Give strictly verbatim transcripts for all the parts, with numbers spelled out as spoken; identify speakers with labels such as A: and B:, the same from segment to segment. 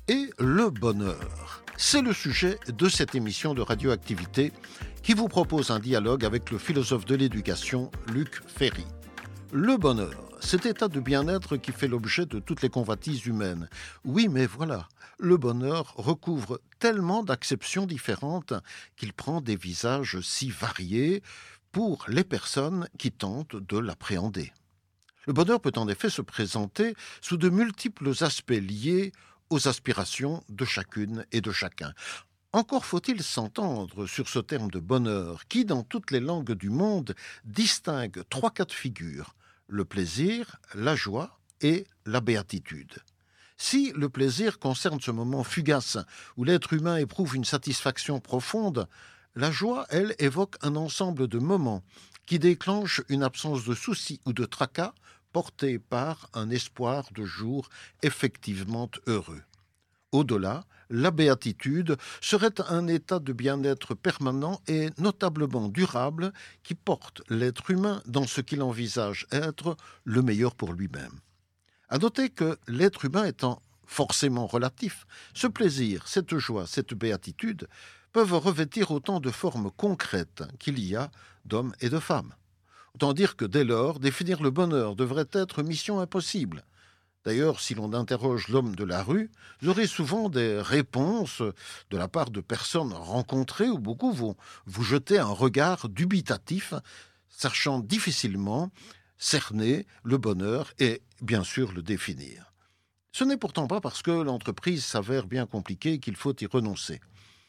A: et le bonheur. C'est le sujet de cette émission de Radioactivité qui vous propose un dialogue avec le philosophe de l'éducation, Luc Ferry. Le bonheur, cet état de bien-être qui fait l'objet de toutes les convoitises humaines. Oui, mais voilà, le bonheur recouvre tellement d'acceptions différentes qu'il prend des visages si variés pour les personnes qui tentent de l'appréhender. Le bonheur peut en effet se présenter sous de multiples aspects liés aux aspirations de chacune et de chacun. Encore faut-il s'entendre sur ce terme de bonheur qui, dans toutes les langues du monde, distingue trois cas de figure: le plaisir, la joie et la béatitude. Si le plaisir concerne ce moment fugace où l'être humain éprouve une satisfaction profonde, la joie, elle, évoque un ensemble de moments qui déclenchent une absence de soucis ou de tracas portés par un espoir de jours effectivement heureux. Au-delà, la béatitude serait un état de bien-être permanent et notablement durable qui porte l'être humain dans ce qu'il envisage être le meilleur pour lui-même. À noter que l'être humain étant forcément relatif, ce plaisir, cette joie, cette béatitude peuvent revêtir autant de formes concrètes qu'il y a d'hommes et de femmes. Autant dire que dès lors, définir le bonheur devrait être mission impossible. D'ailleurs, si l'on interroge l'homme de la rue, vous aurez souvent des réponses de la part de personnes rencontrées où beaucoup vont vous jeter un regard dubitatif, sachant difficilement cerner le bonheur et bien sûr le définir. Ce n'est pourtant pas parce que l'entreprise s'avère bien compliquée qu'il faut y renoncer.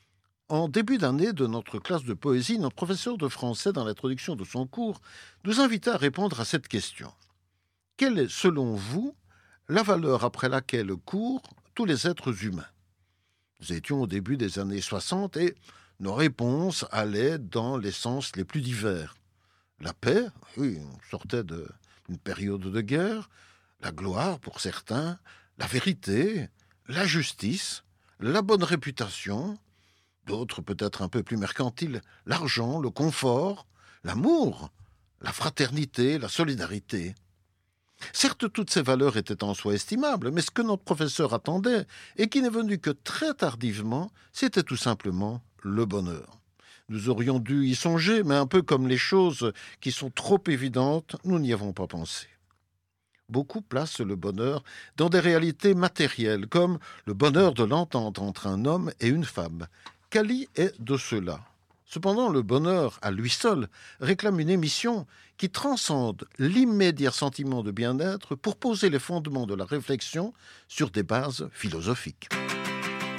A: En début d'année de notre classe de poésie, notre professeur de français, dans l'introduction de son cours, nous invitait à répondre à cette question. Quelle est, selon vous, la valeur après laquelle courent tous les êtres humains? Nous étions au début des années soixante et nos réponses allaient dans les sens les plus divers. La paix, oui, on sortait de, d'une période de guerre, la gloire pour certains, la vérité, la justice, la bonne réputation, d'autres peut-être un peu plus mercantiles, l'argent, le confort, l'amour, la fraternité, la solidarité. Certes, toutes ces valeurs étaient en soi estimables, mais ce que notre professeur attendait, et qui n'est venu que très tardivement, c'était tout simplement le bonheur. Nous aurions dû y songer, mais un peu comme les choses qui sont trop évidentes, nous n'y avons pas pensé. Beaucoup placent le bonheur dans des réalités matérielles, comme le bonheur de l'entente entre un homme et une femme. Cali est de cela. Cependant, le bonheur, à lui seul, réclame une émission qui transcende l'immédiat sentiment de bien-être pour poser les fondements de la réflexion sur des bases philosophiques.